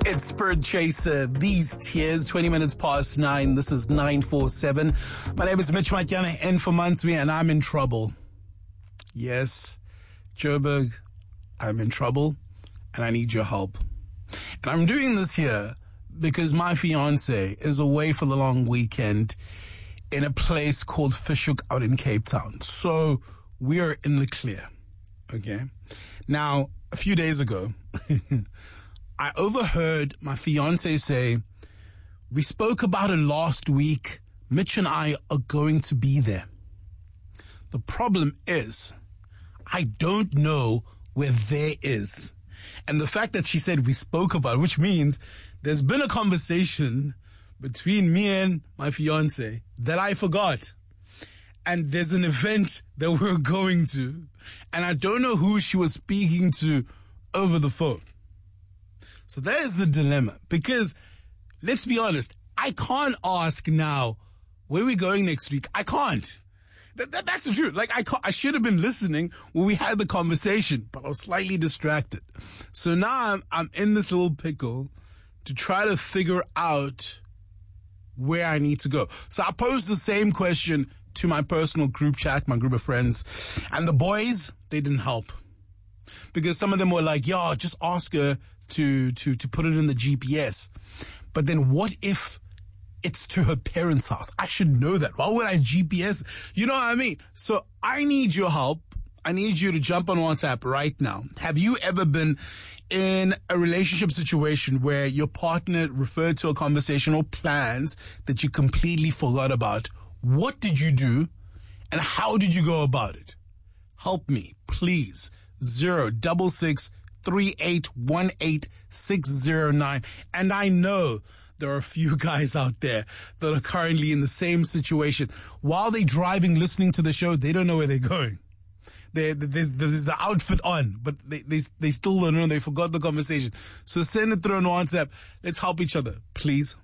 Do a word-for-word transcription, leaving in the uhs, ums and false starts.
It's Spirit Chaser. These tears, twenty minutes past nine. This is nine four seven. My name is Mitch Matyana, N for Manswe, and I'm in trouble. Yes, Joburg, I'm in trouble, and I need your help. And I'm doing this here because my fiance is away for the long weekend in a place called Fishhoek out in Cape Town. So we're in the clear. Okay. Now, a few days ago, I overheard my fiance say, we spoke about it last week. Mitch and I are going to be there. The problem is, I don't know where there is. And the fact that she said we spoke about it, which means there's been a conversation between me and my fiance that I forgot. And there's an event that we're going to, and I don't know who she was speaking to over the phone. So that is the dilemma, because let's be honest, I can't ask now, where are we going next week? I can't. That, that, that's the truth. Like, I can't, I should have been listening when we had the conversation, but I was slightly distracted. So now I'm, I'm in this little pickle to try to figure out where I need to go. So I posed the same question to my personal group chat, my group of friends, and the boys, they didn't help. Because some of them were like, yo, just ask her to, to, to put it in the G P S. But then what if it's to her parents' house? I should know that. Why would I G P S? You know what I mean? So I need your help. I need you to jump on WhatsApp right now. Have you ever been in a relationship situation where your partner referred to a conversation or plans that you completely forgot about? What did you do and how did you go about it? Help me, please. Zero double six three eight one eight six zero nine. And I know there are a few guys out there that are currently in the same situation. While they're driving, listening to the show, they don't know where they're going. They, there's, there's the outfit on, but they, they, they still don't know. They forgot the conversation. So send it through on WhatsApp. Let's help each other, please.